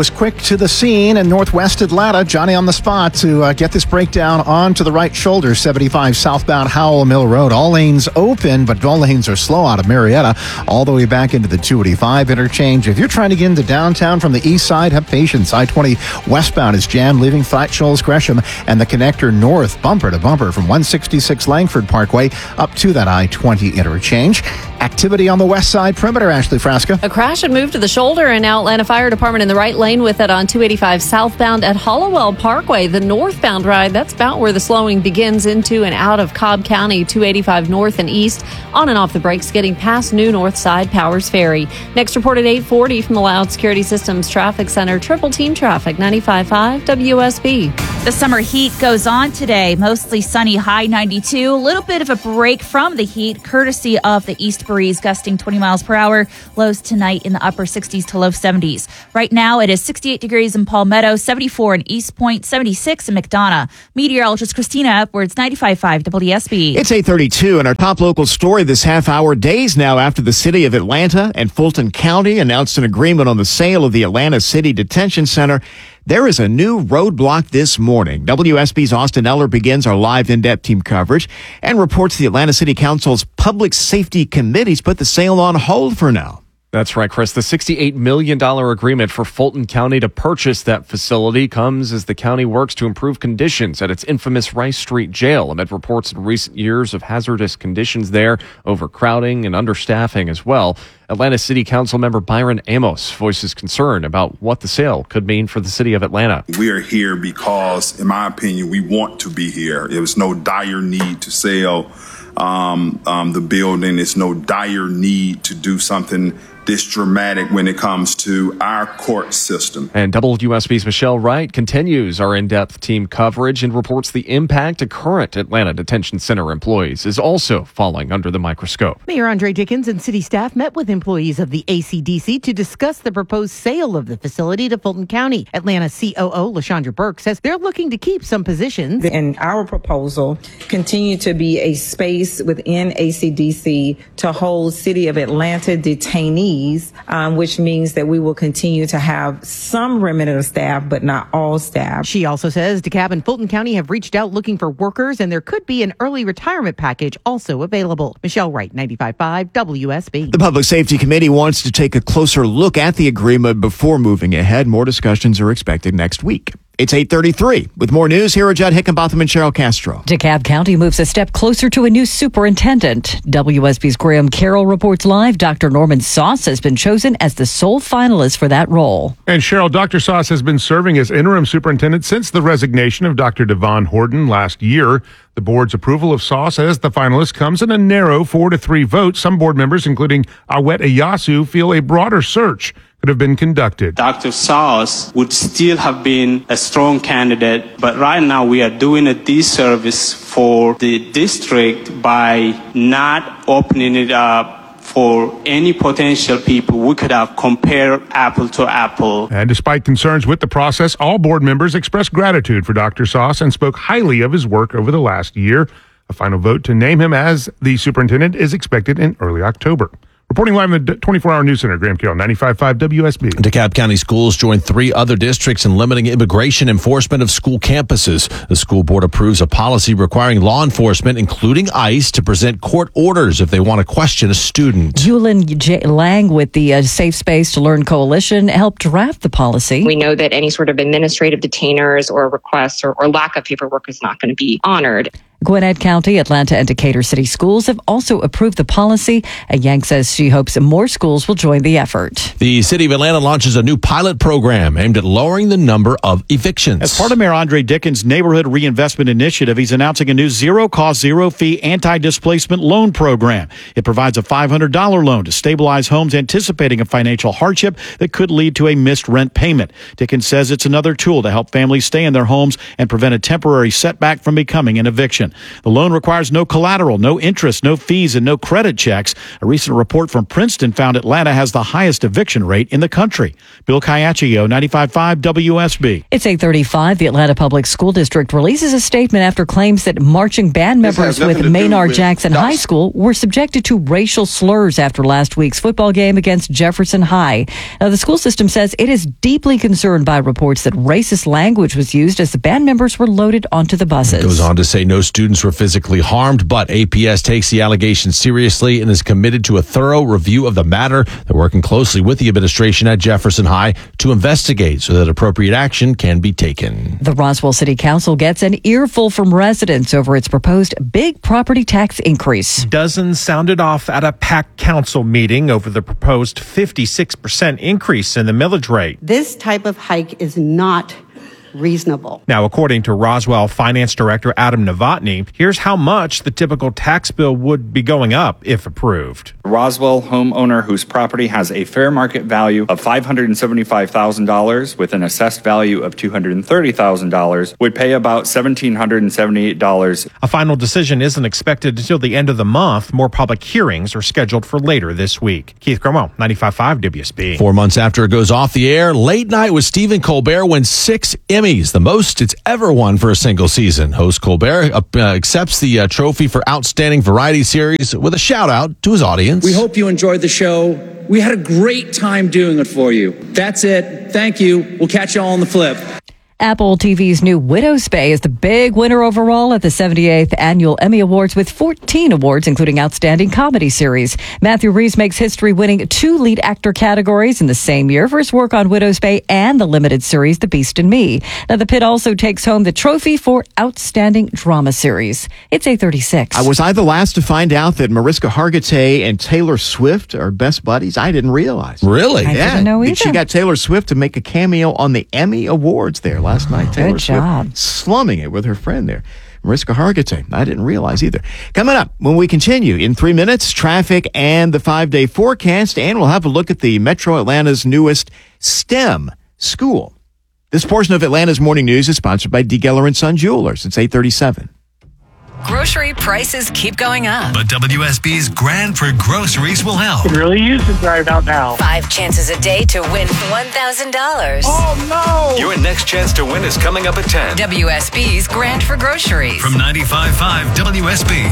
to the scene in northwest Atlanta. Johnny on the spot to uh, get this breakdown onto the right shoulder. seventy-five southbound Howell Mill Road. All lanes open, but all lanes are slow out of Marietta all the way back into the two eighty-five interchange. If you're trying to get into downtown from the east side, have patience. I twenty westbound is jammed, leaving Flat Shoals, Gresham, and the connector north bumper to bumper from one sixty-six Langford Parkway up to that I twenty interchange. Activity on the west side perimeter, Ashley Frasca. A crash had moved to the shoulder, and now Atlanta Fire Department in the right lane with it on two eighty-five southbound at Hollowell Parkway. The northbound ride, that's about where the slowing begins into and out of Cobb County, two eighty-five north and east, on and off the brakes, getting past New North Side Powers Ferry. Next report at eight forty from the Loud Security Systems Traffic Center. Triple Team Traffic, ninety-five point five W S B. The summer heat goes on today. Mostly sunny, high ninety-two. A little bit of a break from the heat, courtesy of the east breeze gusting twenty miles per hour. Lows tonight in the upper sixties to low seventies. Right now, it is sixty-eight degrees in Palmetto, seventy-four in East Point, seventy-six in McDonough. Meteorologist Christina Edwards, ninety-five point five W S B. It's eight thirty-two, and our top local story this half hour, days now after the city of Atlanta and Fulton County announced an agreement on the sale of the Atlanta City Detention Center. There is a new roadblock this morning. W S B's Austin Eller begins our live in-depth team coverage and reports the Atlanta City Council's Public Safety Committee's put the sale on hold for now. That's right, Chris. The sixty-eight million dollars agreement for Fulton County to purchase that facility comes as the county works to improve conditions at its infamous Rice Street Jail amid reports in recent years of hazardous conditions there, overcrowding and understaffing as well. Atlanta City Council member Byron Amos voices concern about what the sale could mean for the city of Atlanta. We are here because, in my opinion, we want to be here. There was no dire need to sell um, um, the building. It's no dire need to do something this dramatic when it comes to our court system. And W S B's Michelle Wright continues our in-depth team coverage and reports the impact to current Atlanta Detention Center employees is also falling under the microscope. Mayor Andre Dickens and city staff met with employees of the A C D C to discuss the proposed sale of the facility to Fulton County. Atlanta C O O LaShondra Burke says they're looking to keep some positions. And our proposal continue to be a space within A C D C to hold City of Atlanta detainees, Um, which means that we will continue to have some remnant of staff, but not all staff. She also says DeKalb and Fulton County have reached out looking for workers, and there could be an early retirement package also available. Michelle Wright, ninety-five point five W S B. The Public Safety Committee wants to take a closer look at the agreement before moving ahead. More discussions are expected next week. It's eight thirty-three. With more news, here are Judd Hickenbotham and Cheryl Castro. DeKalb County moves a step closer to a new superintendent. W S B's Graham Carroll reports live. Doctor Norman Sauce has been chosen as the sole finalist for that role. And Cheryl, Doctor Sauce has been serving as interim superintendent since the resignation of Doctor Devon Horton last year. The board's approval of Sauce as the finalist comes in a narrow four to three vote. Some board members, including Awet Iyasu, feel a broader search could have been conducted. Doctor Sauce would still have been a strong candidate, but right now we are doing a disservice for the district by not opening it up for any potential people. We could have compared apple to apple. And despite concerns with the process, all board members expressed gratitude for Doctor Sauce and spoke highly of his work over the last year. A final vote to name him as the superintendent is expected in early October. Reporting live in the twenty-four hour News Center, Graham Carroll, ninety-five point five W S B. DeKalb County schools joined three other districts in limiting immigration enforcement of school campuses. The school board approves a policy requiring law enforcement, including ICE, to present court orders if they want to question a student. Yulin J. Lang with the uh, Safe Space to Learn Coalition helped draft the policy. We know that any sort of administrative detainers or requests or, or lack of paperwork is not going to be honored. Gwinnett County, Atlanta, and Decatur City Schools have also approved the policy. Yang says she hopes more schools will join the effort. The city of Atlanta launches a new pilot program aimed at lowering the number of evictions. As part of Mayor Andre Dickens' Neighborhood Reinvestment Initiative, he's announcing a new zero-cost, zero-fee anti-displacement loan program. It provides a five hundred dollars loan to stabilize homes anticipating a financial hardship that could lead to a missed rent payment. Dickens says it's another tool to help families stay in their homes and prevent a temporary setback from becoming an eviction. construction. The loan requires no collateral, no interest, no fees, and no credit checks. A recent report from Princeton found Atlanta has the highest eviction rate in the country. Bill Caiaccio, ninety-five point five W S B. It's eight thirty-five. The Atlanta Public School District releases a statement after claims that marching band members with Maynard Jackson High School were subjected to racial slurs after last week's football game against Jefferson High. Now, the school system says it is deeply concerned by reports that racist language was used as the band members were loaded onto the buses. It goes on to say no students were physically harmed, but A P S takes the allegations seriously and is committed to a thorough review of the matter. They're working closely with the administration at Jefferson High to investigate so that appropriate action can be taken. The Roswell City Council gets an earful from residents over its proposed big property tax increase. Dozens sounded off at a packed council meeting over the proposed fifty-six percent increase in the millage rate. This type of hike is not reasonable. Now, according to Roswell Finance Director Adam Novotny, here's how much the typical tax bill would be going up if approved. A Roswell homeowner whose property has a fair market value of five hundred seventy-five thousand dollars with an assessed value of two hundred thirty thousand dollars would pay about one thousand seven hundred seventy-eight dollars. A final decision isn't expected until the end of the month. More public hearings are scheduled for later this week. Keith Cromwell, ninety-five point five W S B. Four months after it goes off the air, Late Night with Stephen Colbert wins six Emmys. The most it's ever won for a single season. Host Colbert uh, accepts the uh, trophy for Outstanding Variety Series with a shout out to his audience. We hope you enjoyed the show. We had a great time doing it for you. That's it. Thank you. We'll catch you all on the flip. Apple T V's new Widow's Bay is the big winner overall at the seventy-eighth Annual Emmy Awards with fourteen awards, including Outstanding Comedy Series. Matthew Rhys makes history winning two lead actor categories in the same year for his work on Widow's Bay and the limited series The Beast and Me. Now, the Pit also takes home the trophy for Outstanding Drama Series. It's eight thirty-six. Uh, was I the last to find out that Mariska Hargitay and Taylor Swift are best buddies? I didn't realize. Really? I yeah. didn't know either. She got Taylor Swift to make a cameo on the Emmy Awards there last night. Taylor Good job. Swift slumming it with her friend there, Mariska Hargitay. I didn't realize either. Coming up, when we continue in three minutes, traffic and the five-day forecast, and we'll have a look at the Metro Atlanta's newest STEM school. This portion of Atlanta's Morning News is sponsored by D. Geller and Son Jewelers. It's eight thirty-seven. Grocery prices keep going up. But W S B's Grand for Groceries will help. It really is to drive out now. Five chances a day to win one thousand dollars. Oh, no! Your next chance to win is coming up at ten. W S B's Grand for Groceries. From ninety-five point five W S B.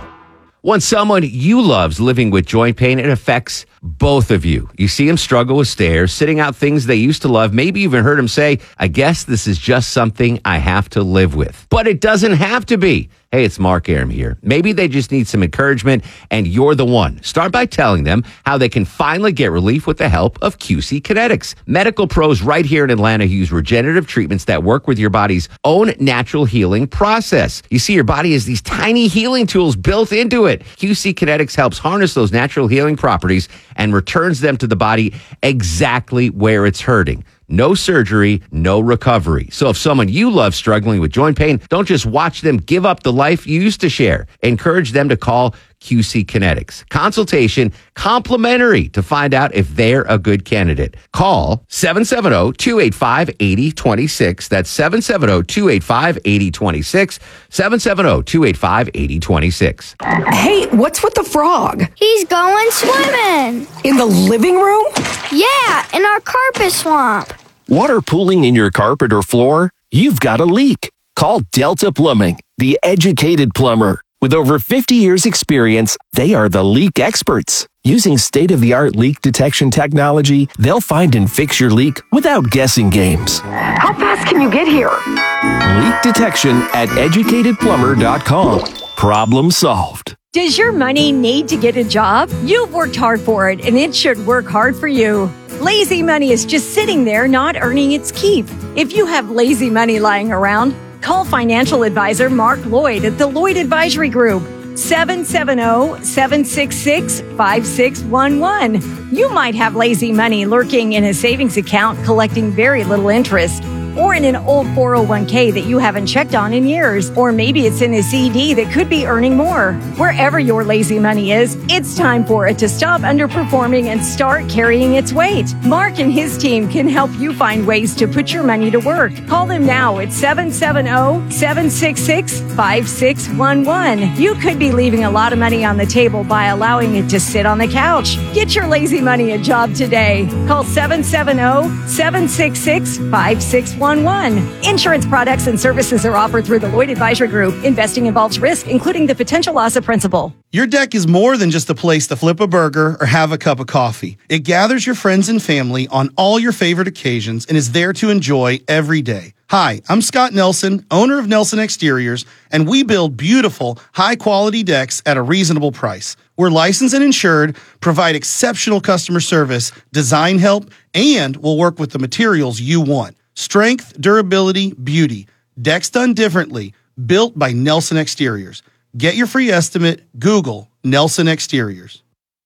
When someone you love's living with joint pain, it affects both of you. You see them struggle with stairs, sitting out things they used to love, maybe even heard them say, I guess this is just something I have to live with. But it doesn't have to be. Hey, it's Mark Aram here. Maybe they just need some encouragement, and you're the one. Start by telling them how they can finally get relief with the help of Q C Kinetics. Medical pros right here in Atlanta use regenerative treatments that work with your body's own natural healing process. You see, your body has these tiny healing tools built into it. Q C Kinetics helps harness those natural healing properties and returns them to the body exactly where it's hurting. No surgery, no recovery. So if someone you love struggling with joint pain, don't just watch them give up the life you used to share. Encourage them to call Q C Kinetics. Consultation complimentary to find out if they're a good candidate. Call seven seven zero, two eight five, eight zero two six. That's seven seven zero, two eight five, eight zero two six. seven seven zero, two eight five, eight zero two six. Hey, what's with the frog? He's going swimming. In the living room? Yeah, in our carpet swamp. Water pooling in your carpet or floor? You've got a leak. Call Delta Plumbing, the educated plumber. With over fifty years experience, they are the leak experts. Using state-of-the-art leak detection technology, they'll find and fix your leak without guessing games. How fast can you get here? Leak detection at educated plumber dot com. Problem solved. Does your money need to get a job? You've worked hard for it, and it should work hard for you. Lazy money is just sitting there not earning its keep. If you have lazy money lying around, call financial advisor Mark Lloyd at the Lloyd Advisory Group, seven seven zero, seven six six, five six one one. You might have lazy money lurking in a savings account collecting very little interest. or in an old four oh one k that you haven't checked on in years. Or maybe it's in a C D that could be earning more. Wherever your lazy money is, it's time for it to stop underperforming and start carrying its weight. Mark and his team can help you find ways to put your money to work. Call them now at seven seven zero, seven six six, five six one one. You could be leaving a lot of money on the table by allowing it to sit on the couch. Get your lazy money a job today. Call seven seven zero, seven six six, five six one one. Insurance products and services are offered through the Lloyd Advisory Group. Investing involves risk, including the potential loss of principal. Your deck is more than just a place to flip a burger or have a cup of coffee. It gathers your friends and family on all your favorite occasions and is there to enjoy every day. Hi, I'm Scott Nelson, owner of Nelson Exteriors, and we build beautiful, high-quality decks at a reasonable price. We're licensed and insured, provide exceptional customer service, design help, and we'll work with the materials you want. Strength, durability, beauty. Decks done differently. Built by Nelson Exteriors. Get your free estimate. Google Nelson Exteriors.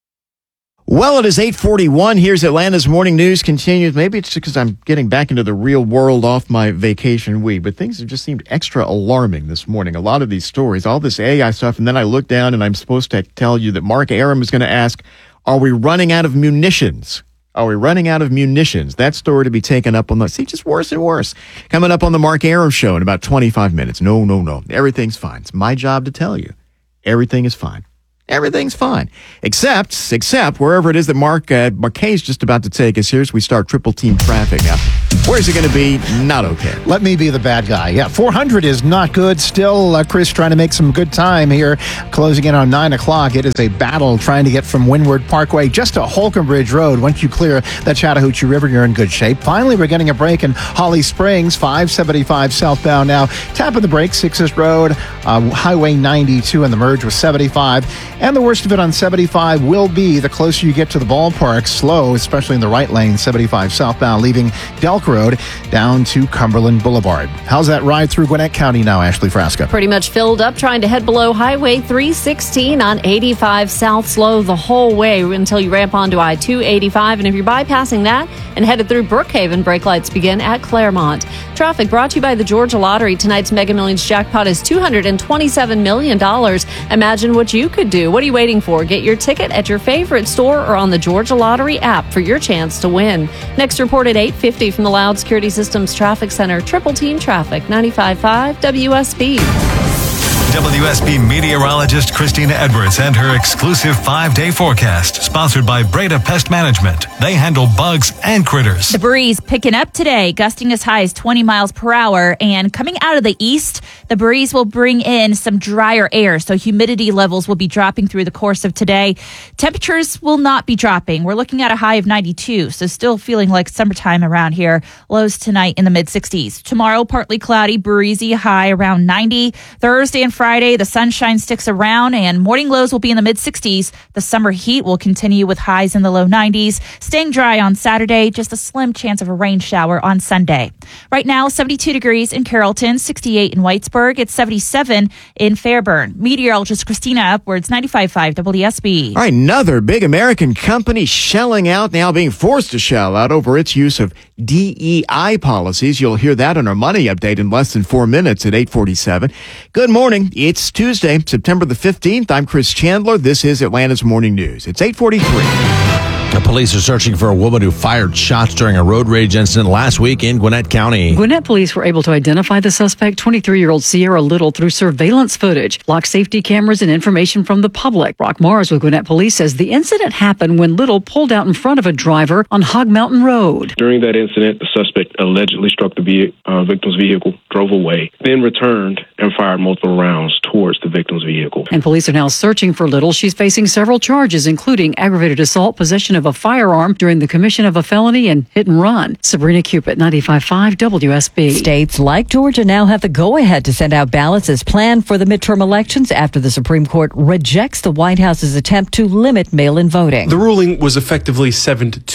Well, it is eight forty-one. Here's Atlanta's morning news continues. Maybe it's because I'm getting back into the real world off my vacation week, but things have just seemed extra alarming this morning. A lot of these stories, all this A I stuff, and then I look down and I'm supposed to tell you that Mark Arum is going to ask, are we running out of munitions? Are we running out of munitions? That story to be taken up on the, see, just worse and worse. Coming up on the Mark Arum Show in about twenty-five minutes. No, no, no. Everything's fine. It's my job to tell you. Everything is fine. Everything's fine. Except, except wherever it is that Mark, uh, Marquet's just about to take us here as we start triple team traffic. Now, where's it going to be? Not okay. Let me be the bad guy. Yeah, four hundred is not good. Still, uh, Chris trying to make some good time here. Closing in on nine o'clock. It is a battle trying to get from Windward Parkway just to Holcomb Bridge Road. Once you clear the Chattahoochee River, you're in good shape. Finally, we're getting a break in Holly Springs, five seventy-five southbound now. Tapping the brakes, Sixes Road, uh, Highway ninety-two, and the merge with seventy-five. And the worst of it on seventy-five will be the closer you get to the ballpark. Slow, especially in the right lane, seventy-five southbound, leaving Delk Road down to Cumberland Boulevard. How's that ride through Gwinnett County now, Ashley Frasca? Pretty much filled up, trying to head below Highway three sixteen on eighty-five south, slow the whole way until you ramp onto I two eighty-five. And if you're bypassing that and headed through Brookhaven, brake lights begin at Claremont. Traffic brought to you by the Georgia Lottery. Tonight's Mega Millions jackpot is two hundred twenty-seven million dollars. Imagine what you could do. What are you waiting for? Get your ticket at your favorite store or on the Georgia Lottery app for your chance to win. Next report at eight fifty from the Loud Security Systems Traffic Center. Triple Team Traffic, ninety-five point five W S B. W S B meteorologist Christina Edwards and her exclusive five-day forecast, sponsored by Breda Pest Management. They handle bugs and critters. The breeze picking up today, gusting as high as twenty miles per hour, and coming out of the east, the breeze will bring in some drier air, so humidity levels will be dropping through the course of today. Temperatures will not be dropping. We're looking at a high of ninety-two, so still feeling like summertime around here. Lows tonight in the mid-sixties. Tomorrow, partly cloudy, breezy, high around ninety. Thursday and Friday, the sunshine sticks around and morning lows will be in the mid-sixties. The summer heat will continue with highs in the low nineties. Staying dry on Saturday, just a slim chance of a rain shower on Sunday. Right now, seventy-two degrees in Carrollton, sixty-eight in Whitesburg. It's seventy-seven in Fairburn. Meteorologist Christina Edwards, ninety-five point five W S B. All right, another big American company shelling out, now being forced to shell out over its use of D E I policies. You'll hear that on our money update in less than four minutes at eight forty-seven. Good morning. It's Tuesday, September the fifteenth. I'm Chris Chandler. This is Atlanta's Morning News. It's eight forty-three. The police are searching for a woman who fired shots during a road rage incident last week in Gwinnett County. Gwinnett police were able to identify the suspect, twenty-three-year-old Sierra Little, through surveillance footage, lock safety cameras, and information from the public. Brock Mars with Gwinnett Police says the incident happened when Little pulled out in front of a driver on Hog Mountain Road. During that incident, the suspect allegedly struck the ve- uh, victim's vehicle, drove away, then returned and fired multiple rounds towards the victim's vehicle. And police are now searching for Little. She's facing several charges, including aggravated assault, possession of a firearm during the commission of a felony, and hit and run. Sabrina Cupid, ninety-five point five W S B. States like Georgia now have the go-ahead to send out ballots as planned for the midterm elections after the Supreme Court rejects the White House's attempt to limit mail-in voting. The ruling was effectively seven to two. It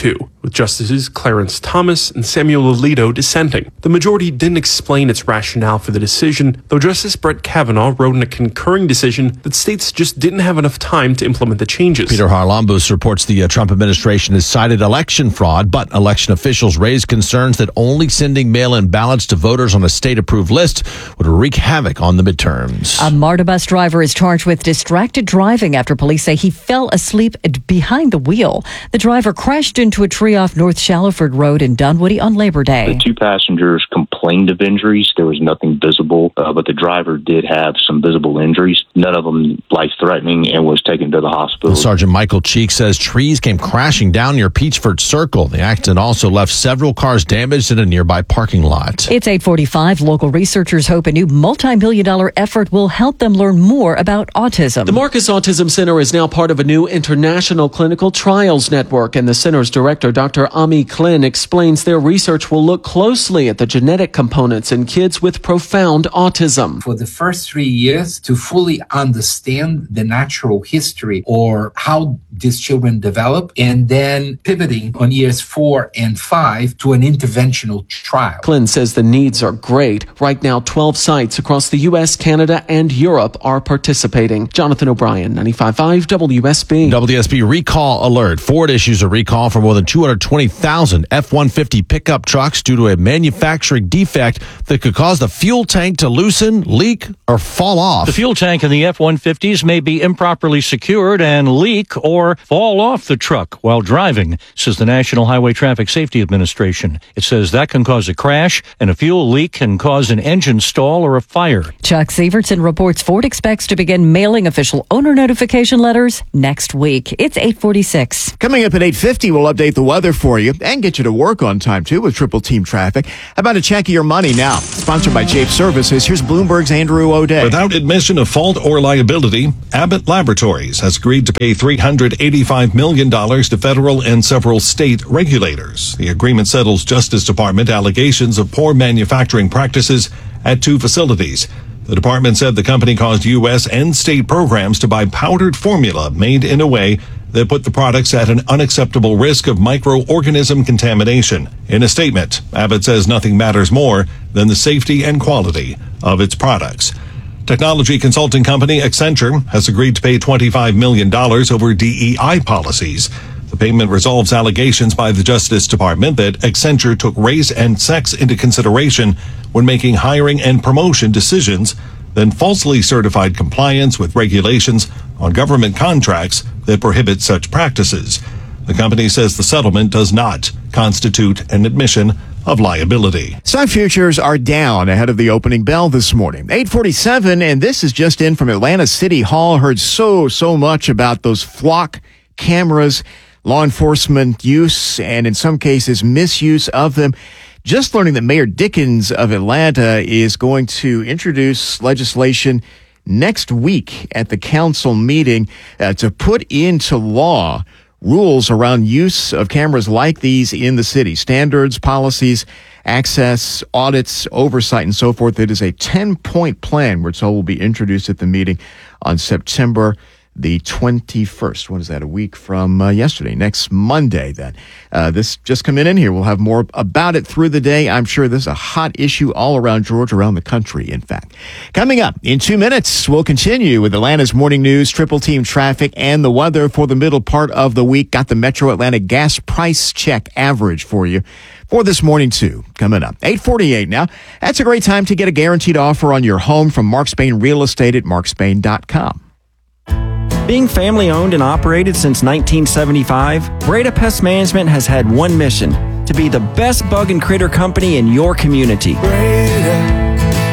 with Justices Clarence Thomas and Samuel Alito dissenting. The majority didn't explain its rationale for the decision, though Justice Brett Kavanaugh wrote in a concurring decision that states just didn't have enough time to implement the changes. Peter Harlambous reports the uh, Trump administration has cited election fraud, but election officials raised concerns that only sending mail-in ballots to voters on a state-approved list would wreak havoc on the midterms. A MARTA bus driver is charged with distracted driving after police say he fell asleep behind the wheel. The driver crashed into a tree off North Shallowford Road in Dunwoody on Labor Day. The two passengers complained of injuries. There was nothing visible, uh, but the driver did have some visible injuries. None of them life-threatening, and was taken to the hospital. Sergeant Michael Cheek says trees came crashing down near Peachford Circle. The accident also left several cars damaged in a nearby parking lot. It's eight forty-five. Local researchers hope a new multi-million dollar effort will help them learn more about autism. The Marcus Autism Center is now part of a new international clinical trials network, and the center's director, Doctor Ami Klin, explains their research will look closely at the genetic components in kids with profound autism. For the first three years, to fully understand the natural history or how these children develop, and then pivoting on years four and five to an interventional trial. Klin says the needs are great. Right now, twelve sites across the U S, Canada, and Europe are participating. Jonathan O'Brien, ninety-five point five W S B. W S B recall alert. Ford issues a recall for more than two hundred twenty thousand F one fifty pickup trucks due to a manufacturing defect that could cause the fuel tank to loosen, leak, or fall off. The fuel tank in the F one fifties may be improperly secured and leak or fall off the truck while driving, says the National Highway Traffic Safety Administration. It says that can cause a crash, and a fuel leak can cause an engine stall or a fire. Chuck Severson reports Ford expects to begin mailing official owner notification letters next week. It's eight forty-six. Coming up at eight fifty, we'll update the weather for you and get you to work on time, too, with Triple Team Traffic. How about a check of your money now? Sponsored by Jape Services. Here's Bloomberg's Andrew O'Day. Without admission of fault or liability, Abbott Laboratories has agreed to pay three hundred eighty-five million dollars to federal and several state regulators. The agreement settles Justice Department allegations of poor manufacturing practices at two facilities. The department said the company caused U S and state programs to buy powdered formula made in a way that put the products at an unacceptable risk of microorganism contamination. In a statement, Abbott says nothing matters more than the safety and quality of its products. Technology consulting company Accenture has agreed to pay twenty-five million dollars over D E I policies. The payment resolves allegations by the Justice Department that Accenture took race and sex into consideration when making hiring and promotion decisions, then falsely certified compliance with regulations on government contracts that prohibit such practices. The company says the settlement does not constitute an admission of liability. Stock futures are down ahead of the opening bell this morning. eight forty-seven, and this is just in from Atlanta City Hall. Heard so, so much about those flock cameras, law enforcement use, and in some cases misuse of them. Just learning that Mayor Dickens of Atlanta is going to introduce legislation next week at the council meeting uh, to put into law rules around use of cameras like these in the city. Standards, policies, access, audits, oversight, and so forth. It is a ten-point plan we're told will be introduced at the meeting on September the twenty-first. What is that? A week from uh, yesterday. Next Monday, then. Uh, this just coming in here. We'll have more about it through the day. I'm sure this is a hot issue all around Georgia, around the country, in fact. Coming up in two minutes, we'll continue with Atlanta's morning news, Triple Team Traffic, and the weather for the middle part of the week. Got the Metro Atlanta gas price check average for you for this morning, too. Coming up. eight forty-eight now. That's a great time to get a guaranteed offer on your home from Mark Spain Real Estate at mark spain dot com. Being family owned and operated since nineteen seventy-five, Breda Pest Management has had one mission: to be the best bug and critter company in your community. Breda,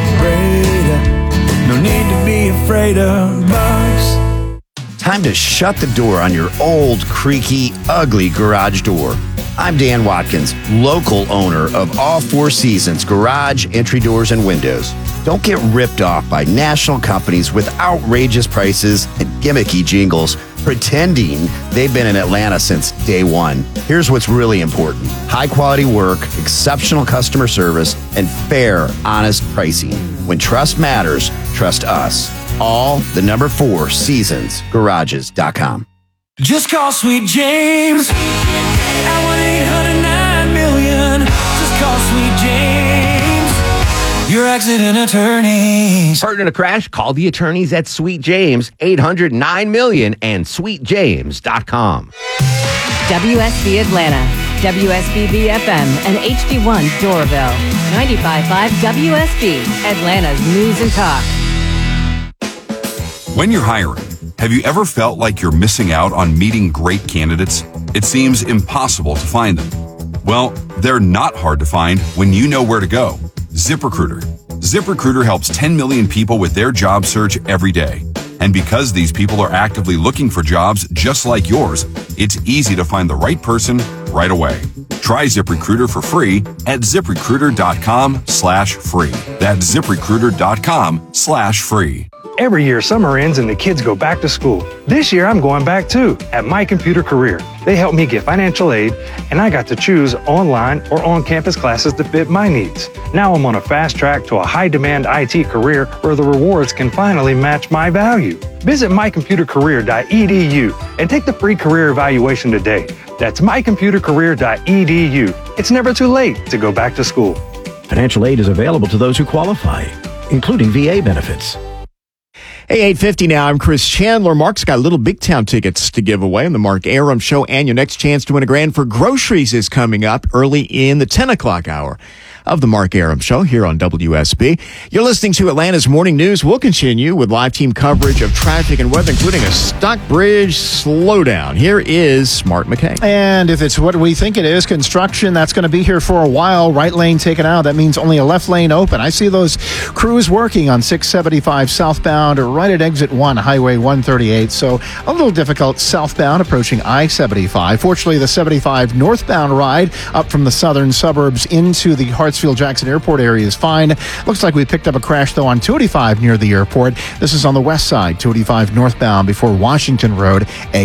Breda, no need to be afraid of bugs. Time to shut the door on your old, creaky, ugly garage door. I'm Dan Watkins, local owner of All Four Seasons Garage, Entry Doors, and Windows. Don't get ripped off by national companies with outrageous prices and gimmicky jingles pretending they've been in Atlanta since day one. Here's what's really important: high quality work, exceptional customer service, and fair, honest pricing. When trust matters, trust us. All the number four seasons garages dot com. Just call Sweet James at one eight hundred James, your accident attorneys. Hurt in a crash? Call the attorneys at Sweet James, eight hundred nine million and sweet james dot com. W S B Atlanta, W S B B F M, and H D one Doraville. ninety-five point five W S B, Atlanta's News and Talk. When you're hiring, have you ever felt like you're missing out on meeting great candidates? It seems impossible to find them. Well, they're not hard to find when you know where to go. ZipRecruiter. ZipRecruiter helps ten million people with their job search every day. And because these people are actively looking for jobs just like yours, it's easy to find the right person right away. Try ZipRecruiter for free at ZipRecruiter.com slash free. That's ZipRecruiter.com slash free. Every year, summer ends and the kids go back to school. This year, I'm going back too, at My Computer Career. They helped me get financial aid, and I got to choose online or on-campus classes to fit my needs. Now I'm on a fast track to a high-demand I T career where the rewards can finally match my value. Visit my computer career dot e d u and take the free career evaluation today. That's my computer career dot e d u. It's never too late to go back to school. Financial aid is available to those who qualify, including V A benefits. Hey, eight fifty now. I'm Chris Chandler. Mark's got little Big Town tickets to give away on the Mark Aram Show, and your next chance to win a grand for groceries is coming up early in the ten o'clock hour of the Mark Aram Show here on W S B. You're listening to Atlanta's Morning News. We'll continue with live team coverage of traffic and weather, including a Stockbridge slowdown. Here is Smart McKay. And if it's what we think it is, construction, that's going to be here for a while. Right lane taken out. That means only a left lane open. I see those crews working on six seventy-five southbound right at exit one, Highway one thirty-eight. So a little difficult southbound approaching I seventy-five. Fortunately, the seventy-five northbound ride up from the southern suburbs into the Hartsfield-Jackson Airport area is fine. Looks like we picked up a crash, though, on two eighty-five near the airport. This is on the west side, two eighty-five northbound before Washington Road.